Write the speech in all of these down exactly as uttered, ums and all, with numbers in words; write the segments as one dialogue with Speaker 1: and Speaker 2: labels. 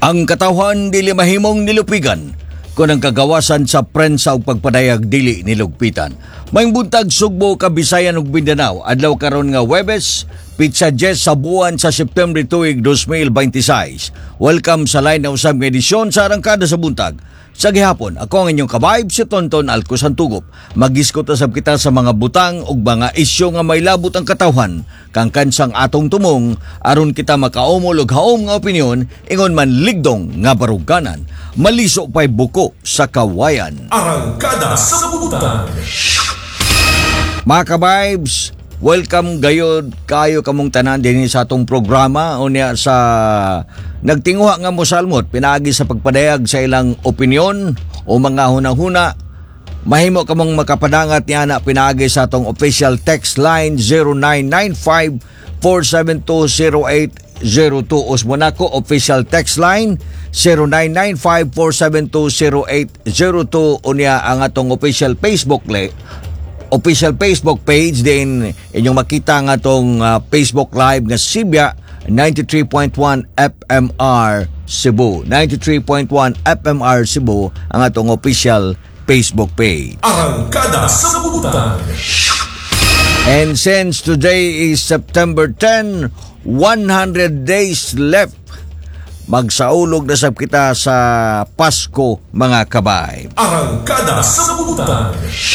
Speaker 1: Ang katawhan dili mahimong nilupigan kung ang kagawasan sa prensa ug pagpadayag dili nilugpitan. May buntag Sugbo, Kabisayan ug Mindanao adlaw karon nga Huwebes, pitsa Jess sa buwan sa September tuig twenty twenty-six. Welcome sa line na usab nga edisyon sa Arangkada sa Buntag. Sa gihapon, ako ang inyong kabayb si Tonton Alco Santugop. Mag-iskot usab kita sa mga butang ug mga isyu nga may labot ang katawhan kang kansang atong tumong aron kita makaumol og haom nga opinyon ingon man ligdong nga baruganan. Maliso pa'y buko sa kawayan.
Speaker 2: Arangkada sa Buntag.
Speaker 1: Mga kabibes, welcome gayod kayo kamong tanan din sa atong programa o niya sa nagtinguha nga mosalmot pinaagi sa pagpadayag sa ilang opinyon o mga hunang-huna. Mahimo kamong makapadangat niya na pinaagi sa atong official text line zero nine nine five four seven two zero eight zero two. Osmonako official text line zero nine nine five four seven two zero eight zero two. Unya ang atong official Facebook le official Facebook page din inyong makita nga atong uh, Facebook live nga Sibya ninety-three point one F M R Cebu. ninety-three point one F M R Cebu ang atong official Facebook page.
Speaker 2: Arangkada sa Buntag.
Speaker 1: And since today is September tenth, one hundred days left. Magsaulog na sab kita sa Pasko, mga kabay.
Speaker 2: Arangkada sa Buntag.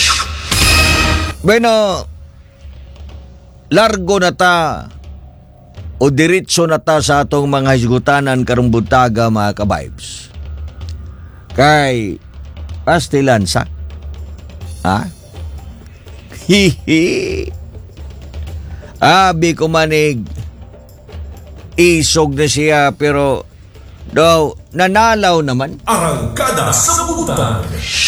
Speaker 1: Bueno, largo na ta o diretso na ta sa atong mga hisgutanan karong buntaga, mga kabibes. Kay pastilansa. Ha? Hihi. Abi ko manig isog na siya pero daw nanalaw naman.
Speaker 2: Arangkada sa Buntag.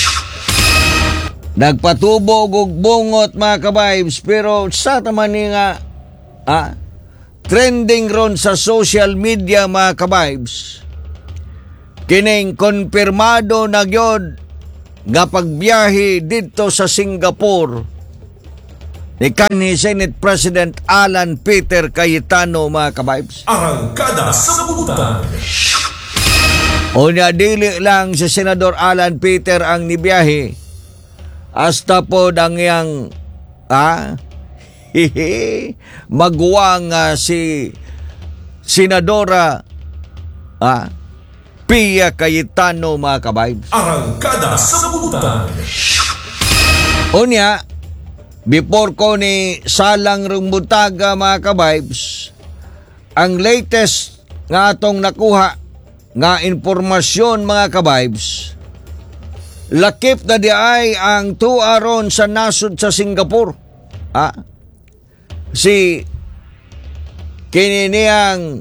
Speaker 1: Nagpatubog og bungot, mga kabibes, pero sa taman ni nga ah, trending ron sa social media, mga kabibes. Kining konfirmado na gyud nga pagbiyahe dito sa Singapore ni kanhi Senate President Alan Peter Cayetano, mga kabibes.
Speaker 2: Arangkada sa Buntag.
Speaker 1: Unya dili lang si Senador Alan Peter ang nibiyahe. Hasta po ang iyang ah, maguwang uh, si Senadora ah, Pia Cayetano, mga kabibes.
Speaker 2: Arangkada sa Buntag.
Speaker 1: Unya, before ko ni salang rong buntaga, mga kabibes, ang latest nga atong nakuha nga informasyon, mga kabibes, lakip na di ay ang tuaron sa nasod sa Singapore. Ah, si kininiyang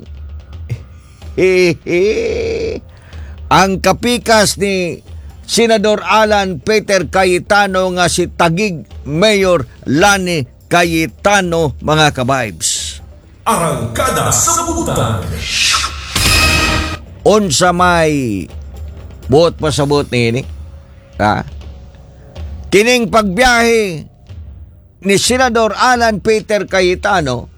Speaker 1: ang kapikas ni Senador Alan Peter Cayetano nga si Taguig Mayor Lani Cayetano, mga kabibes.
Speaker 2: Arangkada sa Buntag.
Speaker 1: Unsa may buot pasabot ni Ha? Kining pagbiyahe ni Senador Alan Peter Cayetano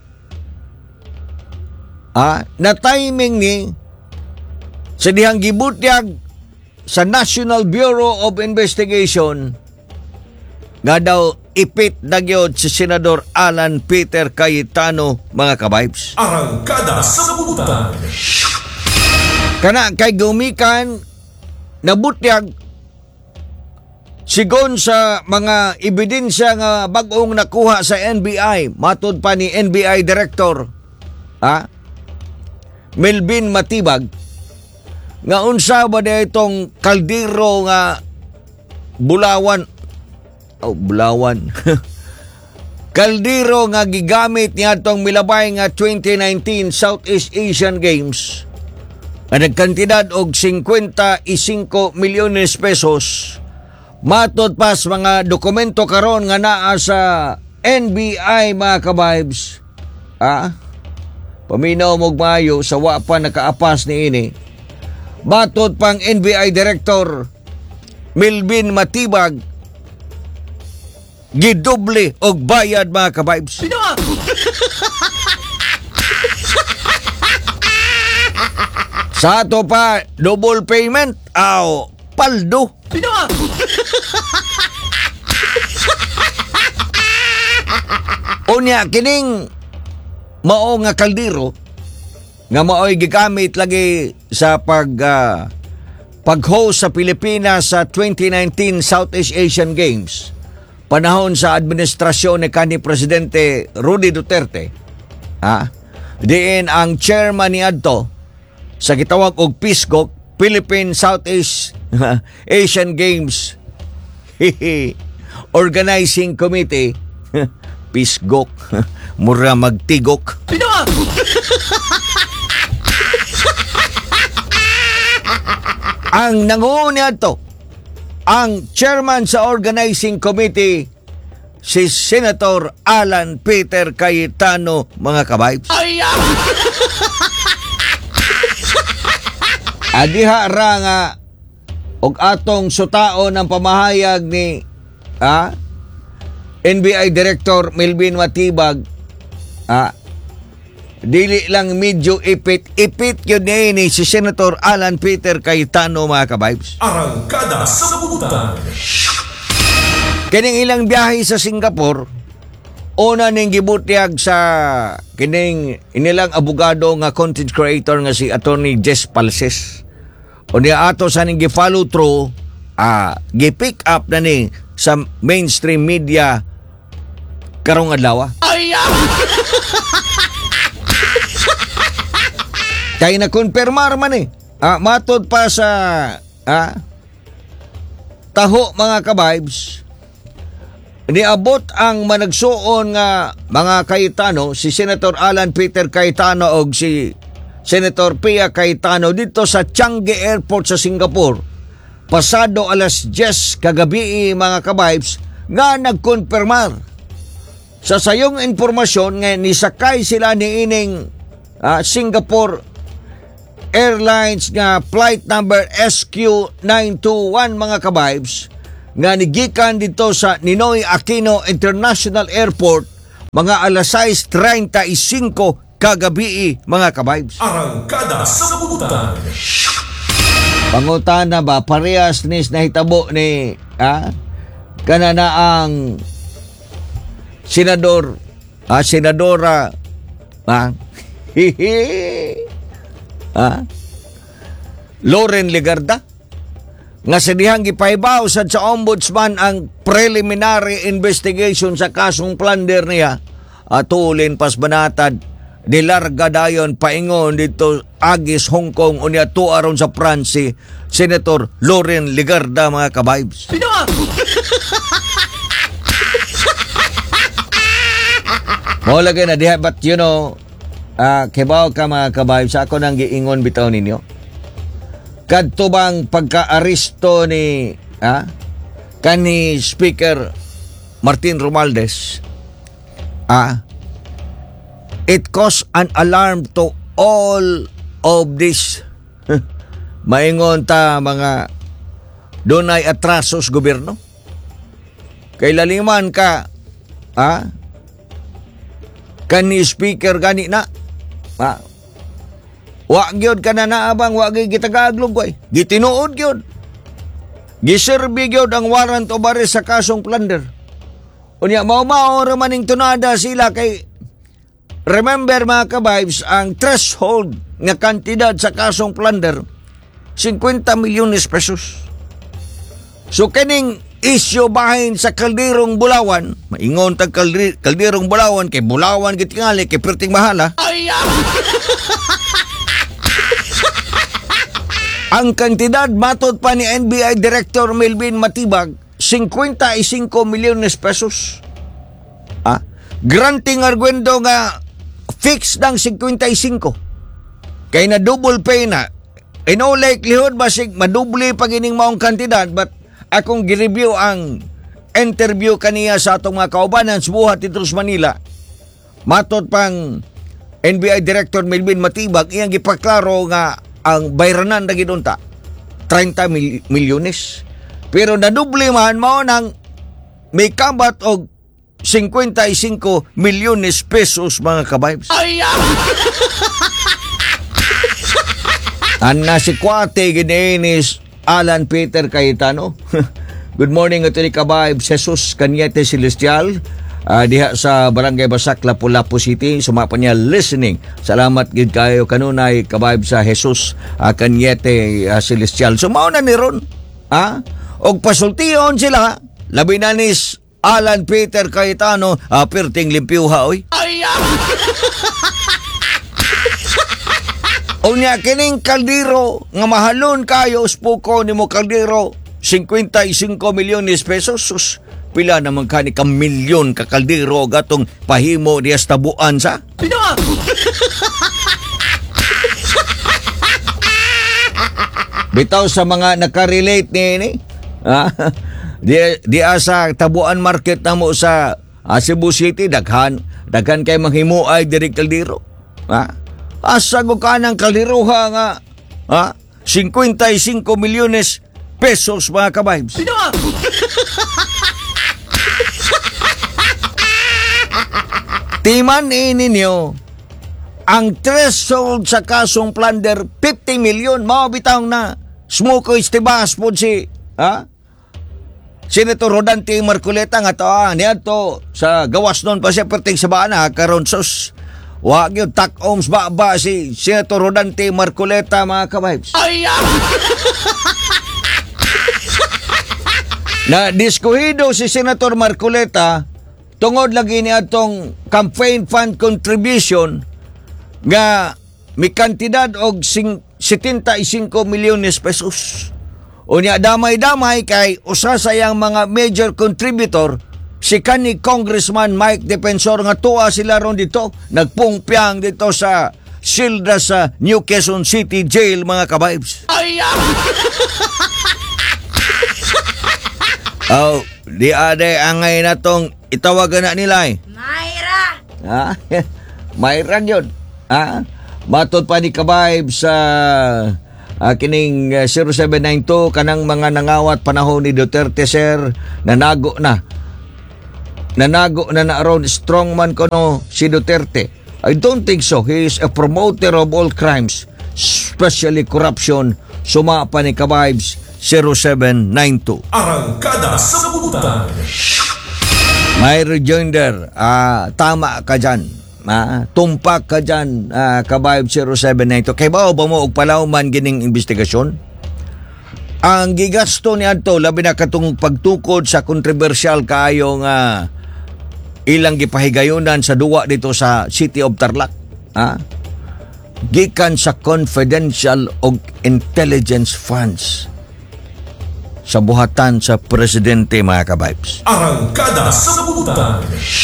Speaker 1: ha? Na timing ni sa dihang gibutyag sa National Bureau of Investigation nga daw ipit na gyud si Senador Alan Peter Cayetano, mga kabibes.
Speaker 2: Arangkada sa Buntag.
Speaker 1: Kana kay gumikan nabutyag sigon sa mga ebidensya nga bag-ong nakuha sa N B I, matud pa ni N B I Director ha? Melvin Matibag, nga unsa ba na itong kaldero nga Bulawan, oh Bulawan, kaldero nga gigamit niya itong milabay nga twenty nineteen Southeast Asian Games nga nagkantidad og fifty-five milyones pesos. Matod pas mga dokumento karon nga naa sa N B I, mga kabibes. Ah, paminaw mog maayo sa wa pa nakaapas ni ini. Matod pang N B I Director Melvin Matibag, gidoble og bayad, mga kabibes. Sa ato pa, double payment, aw, paldo. Unya, kining mao nga kaldero, nga mao'y gigamit lagi sa pag, uh, pag-host sa Pilipinas sa twenty nineteen Southeast Asian Games. Panahon sa administrasyon ni kanhi Presidente Rudy Duterte. Ha? Diin ang chairman ni adto sa gitawag og PISGOC, Philippine Southeast Asian Games Organizing Committee. PISGOC. Mura magtigok. Ang nanguuni adto, ang chairman sa organizing committee, si Senator Alan Peter Cayetano, mga kabibes. Adiha ra nga og atong sutaon ang pamahayag ni ah, N B I Director Melvin Matibag, ah, dili lang medyo ipit-ipit yun ni si Senator Alan Peter Cayetano, mga kabibes.
Speaker 2: Arangkada sa Sabutan.
Speaker 1: Kining ilang biyahe sa Singapore, una ning gibutyag sa kining inilang abogado nga content creator nga si Attorney Jess Palses. O niya ato sa ning gi-follow through, ah, gi-pick up na ni sa mainstream media karong adlaw. Kaya na-confirmar man eh. Ah, matod pa sa ah, taho, mga kabibes, niabot ang managsuon nga mga Cayetano, si Senator Alan Peter Cayetano o si Senator Pia Cayetano dito sa Changi Airport sa Singapore. Pasado alas diyes kagabi, mga kabibes, nga nagkonfirmar sa sayong informasyon nga nisakay sila ni ining ah, Singapore Airlines nga flight number S Q nine two one, mga kabibes, nga nigikan dito sa Ninoy Aquino International Airport mga alas sais treinta y cinco kagabi, mga kabibes.
Speaker 2: Arangkada sa Sabutan.
Speaker 1: Pangutana ba parehas nis nahitabo ni ah, kanana ang senador ah, senadora ah, hihi ah, Loren Legarda nga sa dihang gipahibaw sad sa ombudsman ang preliminary investigation sa kasong plunder niya at tulin pas banatad dilarga dayon paingon dito agis Hong Kong unya tuaron sa France si Senator Loren Legarda, mga kabibes. Mo lagi na diha, but you know, ah, kibaw ka, mga kabibes, ako nang giingon bitaw ninyo. Kadto bang pagka-aristo ni ah, kani Speaker Martin Romualdez, ah, it caused an alarm to all of this. Maingon ta, mga dunay atrasos gobyerno. Kay laliman ka, ah, kani Speaker gani na, ah, wa gyud ka na naabang, wa gyud gitagaglog way. Gitinuod gyud. Giserbi gyud ang warrant of arrest sa kasong plunder. Unya mao-mao ra maning tunada sila kay remember, mga kabibes, ang threshold nga kantidad sa kasong plunder fifty milyones pesos. So kaning isyo bahin sa kalderong Bulawan, maingon tag kaldi, kalderong Bulawan kay Bulawan gid tingali kay perting mahala. Ang kantidad matod pa ni N B I Director Melvin Matibag, fifty-five milyones pesos. Ah, granting arguendo nga fix ng fifty-five. Kay na double pay na. In all likelihood, basig maduble pa gining maong kantidad, but akong gireview ang interview kaniya sa atong mga kaubanan sa buhat dito sa Manila. Matod pang N B I Director Melvin Matibag, iyang gipaklaro nga ang bayranan na ginunta thirty milyones. Pero naduble man mao nang may kabat og fifty-five milyones pesos, mga kabibes. Ang nasikwate ginenis Alan Peter Cayetano. Good morning at ni kabaib Jesus Cañete Celestial. Uh, diha sa Barangay Basak, Lapu-Lapu City. Sumapa niya listening. Salamat gid kayo kanunay kabaib sa Jesus uh, Cañete uh, Celestial. Sumao na ni ron. Ha? Og pasultiyon sila. Labi na ni Alan Peter Cayetano, uh, perting limpyuha oy.
Speaker 2: Ay,
Speaker 1: Unya kining kaldero nga mahalon kayo spuko nimo kaldero fifty-five milyones pesos. Sus, pila naman kani ka milyon ka kaldero gatong pahimo diya sa tabuan sa. Bitaw sa mga nakarelate ni ni. Ha? Di di sa tabuan market namo sa uh, Cebu City daghan daghan kay manghimuay diri kaldero. Ha? Asa ko ka ng kaliruha nga ha? fifty-five milyones pesos mga kabibes. Timan ini ninyo ang threshold sa kasong plunder fifty milyon. Mao bitaw na smoke istibas po si ha? Senator Rodante Marcoleta nga to ah, niya to sa gawas nun pa siya perting sa baana karon sus. Wag yung tak-oms ba-ba si Senator Rodante Marcoleta mga kabibes.
Speaker 2: ay,
Speaker 1: Na diskuhido si Senator Marcoleta tungod lagi niya atong campaign fund contribution nga may kantidad og seventy-five milyones pesos. Unya damay-damay kay usa sa yang mga major contributor si kani Congressman Mike Defensor nga tuwa sila ron dito nagpungpyang dito sa silda sa New Quezon City Jail mga kabibes.
Speaker 2: ay,
Speaker 1: Oh, di ade angay na tong itawagan na nila eh.
Speaker 3: Mayra!
Speaker 1: Ha? Mayra yun. Ha? Matod pa ni kabaib sa uh, kining uh, zero seven nine two kanang mga nangawat panahon ni Duterte sir nanago na. Nanago na na around strongman ko no si Duterte. I don't think so. He is a promoter of all crimes, especially corruption. Suma pa ni kabibes zero seven nine two.
Speaker 2: Arangkada sa Butan.
Speaker 1: May rejoinder, ah, tama ka dyan. Ah, tumpak ka dyan, ah, kabayb zero seven nine two. Kaya ba o ba mo og palawman gining investigasyon? Ang gigasto ni Adto, labi na katong pagtukod sa kontrobersyal kayo nga ilang gipahigayunan sa duwa dito sa City of Tarlac. Ah, gikan sa confidential og intelligence funds sa buhatan sa presidente mga kabibes.
Speaker 2: Arangkada sa Butan.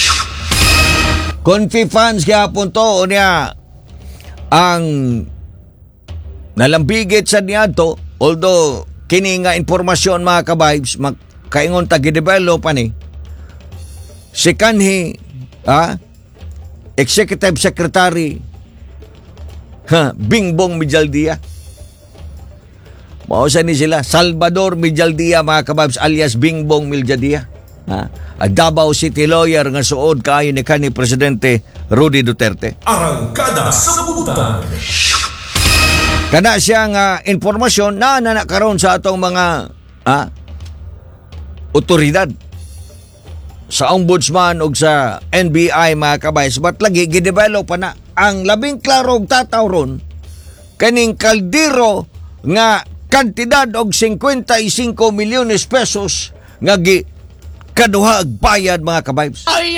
Speaker 1: Confi funds gyapon to niya ang nalambigit sa niadto, although kini nga informasyon mga kabibes kaingon ta gidevelop ani si kanhi ah, Executive Secretary ha, Bingbong Mijaldia. Mao sa ni sila Salvador Mijaldia mga kababs alias Bingbong Mijaldia. Ha? A Davao City lawyer nga suod kaayo ni kanhi presidente Rudy Duterte.
Speaker 2: Arangkada sa Butan.
Speaker 1: Kana siya nga informasyon na nanakaroon sa atong mga ha, otoridad sa ombudsman o sa N B I mga kabays. But lagi gidevelop pa na ang labing klarong tataw ron kaning kaldero nga kantidad og fifty-five milyones pesos nga gi kaduha ag bayad mga kabaybs.
Speaker 2: Ay,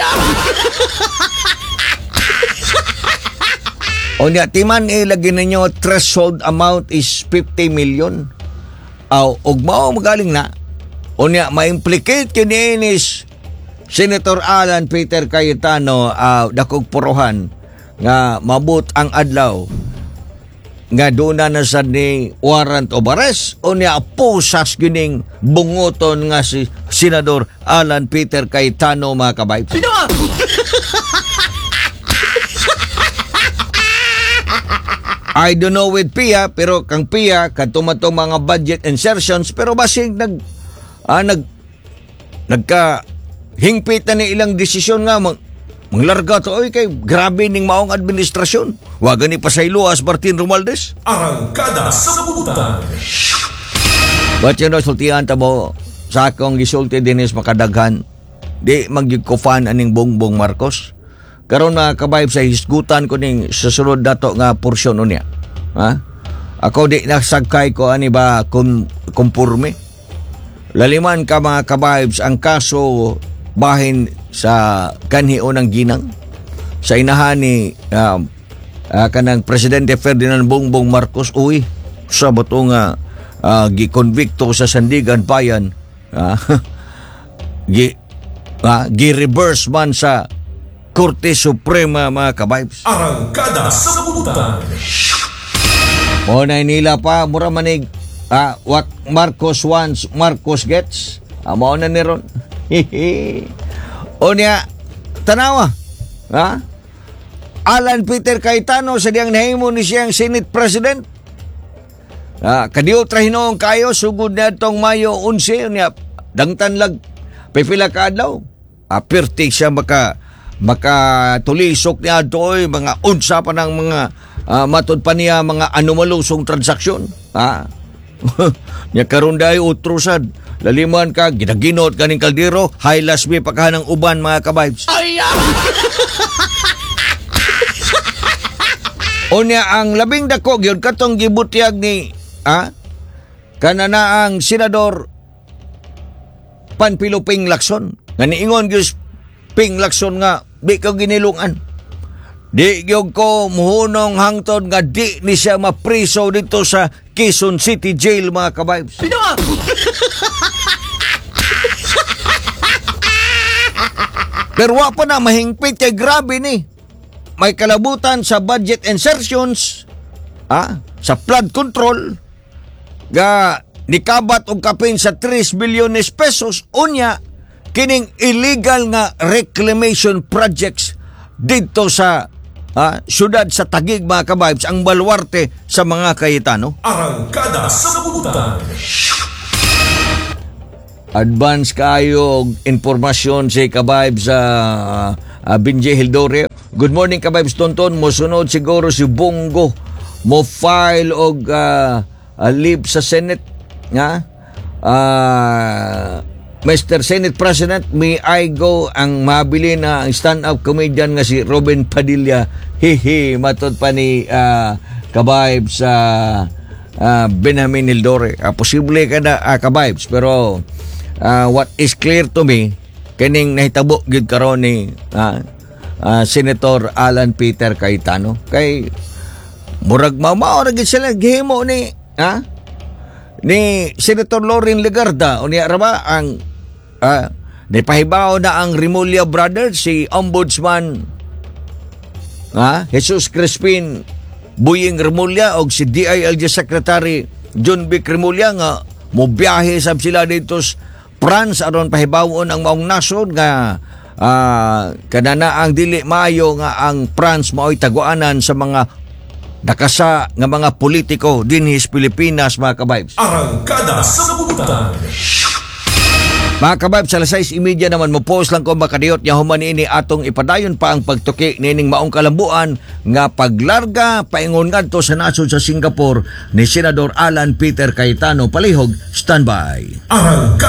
Speaker 1: O niya timan ilagi ninyo threshold amount is fifty million. Aw og mao magaling na. O niya ma-implicate kini is Senator Alan Peter Cayetano uh, dakog puruhan nga mabut ang adlaw nga doon na sa ni warrant of arrest o niya pusas gining bungoton nga si Senador Alan Peter Cayetano mga kabaybs. I don't know with P I A pero kang P I A katumatong mga budget insertions pero basig nag ah, nag nagka hingpit na ni ilang desisyon nga mag, manglarga to oy kay grabe ning maong administrasyon. Wa gani pasaylo as Martin Romualdez.
Speaker 2: Arangkada sa Sabutan.
Speaker 1: But you know, sultihan ta mo sa akong gisulti dinis makadaghan. Di magyugkofan aning Bongbong Marcos. Karon na kabayb sa hisgutan ko ning sa sulod dato nga porsyon unya. Ha? Ako di nasagkay ko ani ba kum, kumpurme. Laliman ka mga kabaybs ang kaso bahin sa kanhi unang ginang sa inahan ni uh, uh, kanang Presidente Ferdinand Bongbong Marcos. Uy, sa bato nga uh, gikonvikto sa Sandigan Bayan. Uh, gi, uh, gi-reverse man sa Korte Suprema mga kabaybs.
Speaker 2: Arangkada sa Sabutan.
Speaker 1: O na nila pa, mura manig, ah, what Marcos wants, Marcos gets. Ah, mao na ni ron. O niya, tanawa, ha? Alan Peter Cayetano, sa diyang nahimo ni siyang Senate President. Ah, kadiyo trahinoong kayo, sugod na itong Mayo eleven, niya, dangtan lag, pipila ka adlaw. Ah, pertik siya maka, makatulisok niya doy, mga unsa pa ng mga uh, matod pa niya mga anomalusong transaksyon. Ha? Nya karon day utrusad. Laliman ka, ginaginot kaning kaldero, high last me pagkahan ng uban mga kabaybs. Unya ang labing dako gyud katong gibutyag ni ha? Kanana ang senador Panfilo Ping Lacson. Nga niingon gyud Ping Lacson nga di ko ginilungan. Di gyud ko muhunong hangtod nga di ni siya mapriso dito sa Quezon City Jail mga kabaybs. Pero wa pa na mahingpit kay grabe ni. May kalabutan sa budget insertions, ah, sa flood control, ga nikabat og kapin sa three bilyones pesos unya kining illegal nga reclamation projects dito sa ah, syudad sa Taguig mga kabaybs, ang baluarte sa mga Cayetano.
Speaker 2: Arangkada sa Sabutan.
Speaker 1: Advance kayo og informasyon si kabaybs sa uh, uh, Binjay Hildore. Good morning kabaybs tonton, mosunod siguro si Bongo mo file og uh, uh, leave sa Senate nga. Uh, Mister Senate President, may I go ang mabili na ang stand-up comedian nga si Robin Padilla. Hihi, matod pa ni uh, kabaybs sa uh, uh, Benjamin Hildore. Uh, posible ka na uh, kabaybs, pero uh, what is clear to me, kining nahitabo gid karon ni uh, uh, Senator Alan Peter Cayetano. Kay murag mamao ra gid sila gihimo ni ha? Ni Senator Loren Legarda o niya raba ang uh, nipahibaw na ang Remulla Brothers, si Ombudsman ha? Jesus Crispin Buying Remulla o si D I L G Secretary John Vic Remulla nga mobiyahe sab sila dito sa France aron pahibawon ang maong nasod nga uh, kanana ang dili maayo nga ang France mao'y taguanan sa mga nakasa nga mga politiko dinhis Pilipinas mga kabaybs.
Speaker 2: Arangkada sa Sabutan.
Speaker 1: Mga kabaybs, alas sais trenta naman mo post lang ko makadiyot niya human ini atong ipadayon pa ang pagtuki nining maong kalambuan nga paglarga paingon ngadto sa nasod sa Singapore ni Senador Alan Peter Cayetano. Palihog, standby.
Speaker 2: Arangkada